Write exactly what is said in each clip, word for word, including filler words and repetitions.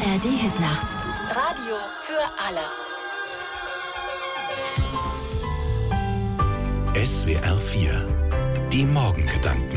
A R D-Hitnacht. Radio für alle. S W R vier. Die Morgengedanken.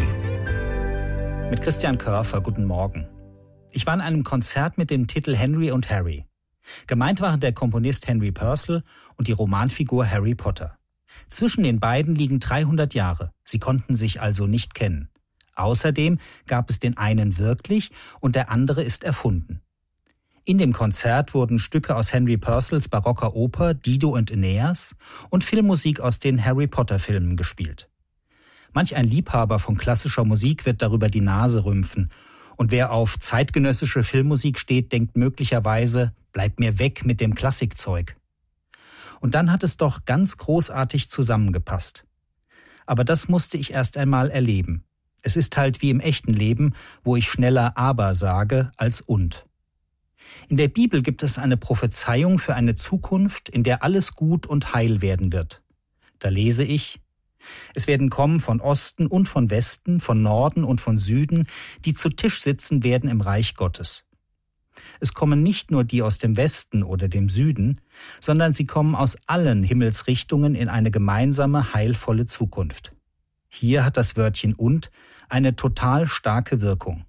Mit Christian Körfer, guten Morgen. Ich war in einem Konzert mit dem Titel Henry und Harry. Gemeint waren der Komponist Henry Purcell und die Romanfigur Harry Potter. Zwischen den beiden liegen dreihundert Jahre. Sie konnten sich also nicht kennen. Außerdem gab es den einen wirklich und der andere ist erfunden. In dem Konzert wurden Stücke aus Henry Purcells barocker Oper Dido und Aeneas und Filmmusik aus den Harry Potter Filmen gespielt. Manch ein Liebhaber von klassischer Musik wird darüber die Nase rümpfen. Und wer auf zeitgenössische Filmmusik steht, denkt möglicherweise, bleib mir weg mit dem Klassikzeug. Und dann hat es doch ganz großartig zusammengepasst. Aber das musste ich erst einmal erleben. Es ist halt wie im echten Leben, wo ich schneller aber sage als und. In der Bibel gibt es eine Prophezeiung für eine Zukunft, in der alles gut und heil werden wird. Da lese ich: Es werden kommen von Osten und von Westen, von Norden und von Süden, die zu Tisch sitzen werden im Reich Gottes. Es kommen nicht nur die aus dem Westen oder dem Süden, sondern sie kommen aus allen Himmelsrichtungen in eine gemeinsame, heilvolle Zukunft. Hier hat das Wörtchen und eine total starke Wirkung.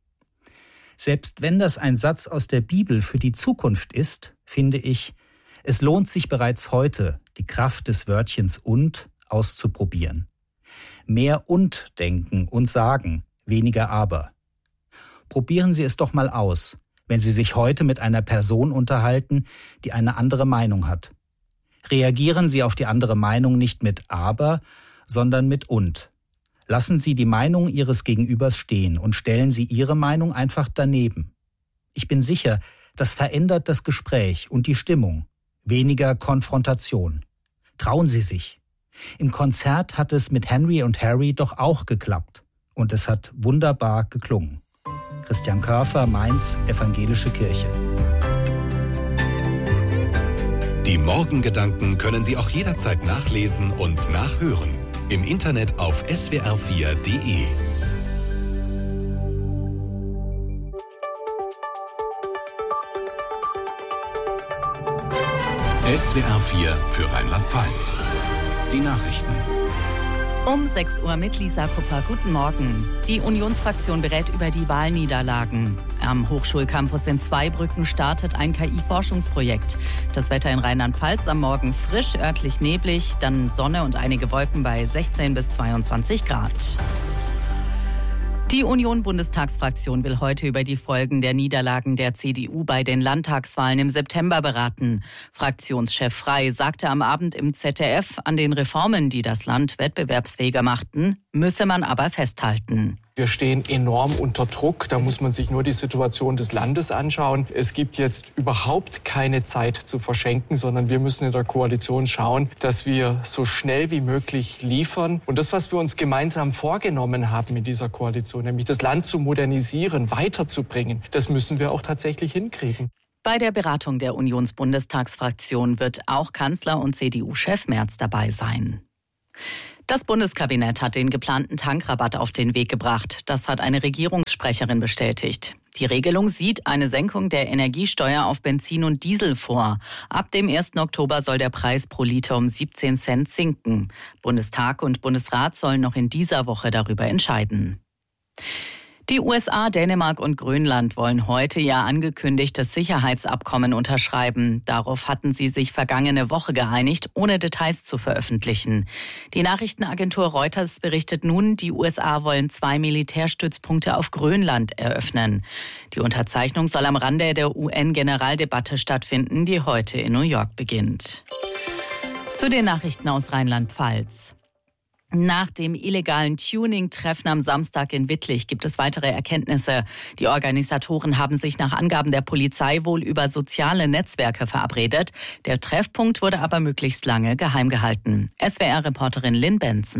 Selbst wenn das ein Satz aus der Bibel für die Zukunft ist, finde ich, es lohnt sich bereits heute, die Kraft des Wörtchens und auszuprobieren. Mehr und denken und sagen, weniger aber. Probieren Sie es doch mal aus, wenn Sie sich heute mit einer Person unterhalten, die eine andere Meinung hat. Reagieren Sie auf die andere Meinung nicht mit aber, sondern mit und. Lassen Sie die Meinung Ihres Gegenübers stehen und stellen Sie Ihre Meinung einfach daneben. Ich bin sicher, das verändert das Gespräch und die Stimmung. Weniger Konfrontation. Trauen Sie sich. Im Konzert hat es mit Henry und Harry doch auch geklappt. Und es hat wunderbar geklungen. Christian Körfer, Mainz, Evangelische Kirche. Die Morgengedanken können Sie auch jederzeit nachlesen und nachhören. Im Internet auf S W R vier Punkt de. S W R vier für Rheinland-Pfalz. Die Nachrichten. Um sechs Uhr mit Lisa Kupper. Guten Morgen. Die Unionsfraktion berät über die Wahlniederlagen. Am Hochschulcampus in Zweibrücken startet ein K I-Forschungsprojekt. Das Wetter in Rheinland-Pfalz am Morgen frisch, örtlich neblig, dann Sonne und einige Wolken bei sechzehn bis zweiundzwanzig Grad. Die Union-Bundestagsfraktion will heute über die Folgen der Niederlagen der C D U bei den Landtagswahlen im September beraten. Fraktionschef Frey sagte am Abend im Z D F, an den Reformen, die das Land wettbewerbsfähiger machten, müsse man aber festhalten. Wir stehen enorm unter Druck. Da muss man sich nur die Situation des Landes anschauen. Es gibt jetzt überhaupt keine Zeit zu verschenken, sondern wir müssen in der Koalition schauen, dass wir so schnell wie möglich liefern. Und das, was wir uns gemeinsam vorgenommen haben in dieser Koalition, nämlich das Land zu modernisieren, weiterzubringen, das müssen wir auch tatsächlich hinkriegen. Bei der Beratung der Unions-Bundestagsfraktion wird auch Kanzler und C D U-Chef Merz dabei sein. Das Bundeskabinett hat den geplanten Tankrabatt auf den Weg gebracht. Das hat eine Regierungssprecherin bestätigt. Die Regelung sieht eine Senkung der Energiesteuer auf Benzin und Diesel vor. Ab dem ersten Oktober soll der Preis pro Liter um siebzehn Cent sinken. Bundestag und Bundesrat sollen noch in dieser Woche darüber entscheiden. Die U S A, Dänemark und Grönland wollen heute ihr angekündigtes Sicherheitsabkommen unterschreiben. Darauf hatten sie sich vergangene Woche geeinigt, ohne Details zu veröffentlichen. Die Nachrichtenagentur Reuters berichtet nun, die U S A wollen zwei Militärstützpunkte auf Grönland eröffnen. Die Unterzeichnung soll am Rande der U N-Generaldebatte stattfinden, die heute in New York beginnt. Zu den Nachrichten aus Rheinland-Pfalz. Nach dem illegalen Tuning-Treffen am Samstag in Wittlich gibt es weitere Erkenntnisse. Die Organisatoren haben sich nach Angaben der Polizei wohl über soziale Netzwerke verabredet. Der Treffpunkt wurde aber möglichst lange geheim gehalten. S W R-Reporterin Lynn Benson.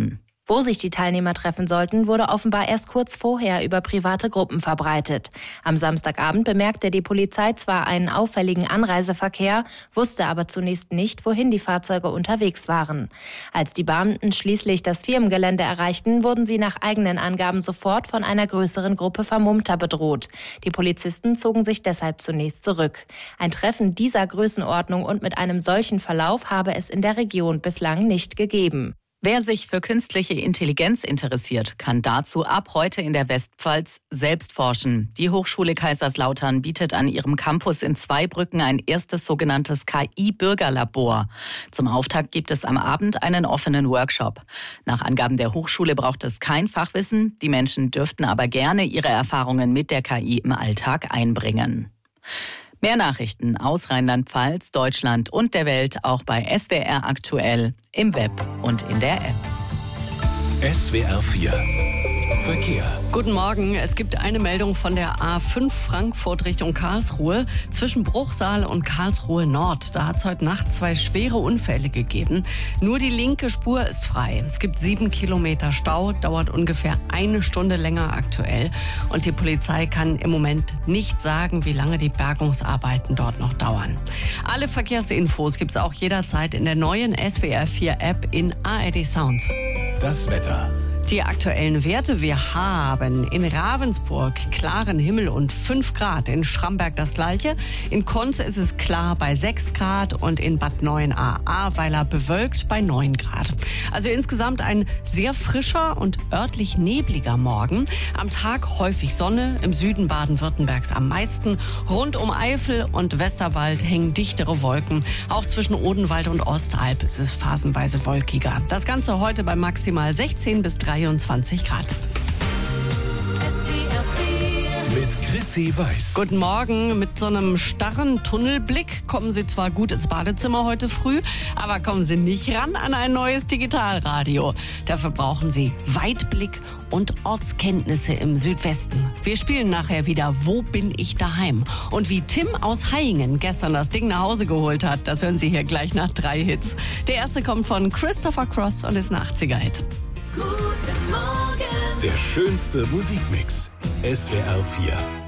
Wo sich die Teilnehmer treffen sollten, wurde offenbar erst kurz vorher über private Gruppen verbreitet. Am Samstagabend bemerkte die Polizei zwar einen auffälligen Anreiseverkehr, wusste aber zunächst nicht, wohin die Fahrzeuge unterwegs waren. Als die Beamten schließlich das Firmengelände erreichten, wurden sie nach eigenen Angaben sofort von einer größeren Gruppe Vermummter bedroht. Die Polizisten zogen sich deshalb zunächst zurück. Ein Treffen dieser Größenordnung und mit einem solchen Verlauf habe es in der Region bislang nicht gegeben. Wer sich für künstliche Intelligenz interessiert, kann dazu ab heute in der Westpfalz selbst forschen. Die Hochschule Kaiserslautern bietet an ihrem Campus in Zweibrücken ein erstes sogenanntes K I-Bürgerlabor. Zum Auftakt gibt es am Abend einen offenen Workshop. Nach Angaben der Hochschule braucht es kein Fachwissen. Die Menschen dürften aber gerne ihre Erfahrungen mit der K I im Alltag einbringen. Mehr Nachrichten aus Rheinland-Pfalz, Deutschland und der Welt auch bei S W R aktuell, im Web und in der App. S W R vier Verkehr. Guten Morgen. Es gibt eine Meldung von der A fünf Frankfurt Richtung Karlsruhe zwischen Bruchsal und Karlsruhe Nord. Da hat es heute Nacht zwei schwere Unfälle gegeben. Nur die linke Spur ist frei. Es gibt sieben Kilometer Stau, dauert ungefähr eine Stunde länger aktuell. Und die Polizei kann im Moment nicht sagen, wie lange die Bergungsarbeiten dort noch dauern. Alle Verkehrsinfos gibt es auch jederzeit in der neuen S W R vier App in A R D Sounds. Das Wetter. Die aktuellen Werte: Wir haben in Ravensburg klaren Himmel und fünf Grad, in Schramberg das gleiche, in Konz ist es klar bei sechs Grad und in Bad Neuenahr-Ahrweiler bewölkt bei neun Grad. Also insgesamt ein sehr frischer und örtlich nebliger Morgen. Am Tag häufig Sonne, im Süden Baden-Württembergs am meisten. Rund um Eifel und Westerwald hängen dichtere Wolken. Auch zwischen Odenwald und Ostalb ist es phasenweise wolkiger. Das Ganze heute bei maximal sechzehn bis dreiundzwanzig Grad. Mit Chrissy Weiß. Guten Morgen. Mit so einem starren Tunnelblick kommen Sie zwar gut ins Badezimmer heute früh, aber kommen Sie nicht ran an ein neues Digitalradio. Dafür brauchen Sie Weitblick und Ortskenntnisse im Südwesten. Wir spielen nachher wieder Wo bin ich daheim? Und wie Tim aus Hayingen gestern das Ding nach Hause geholt hat, das hören Sie hier gleich nach drei Hits. Der erste kommt von Christopher Cross und ist ein achtziger-Hit. Guten Morgen. Der schönste Musikmix. S W R vier.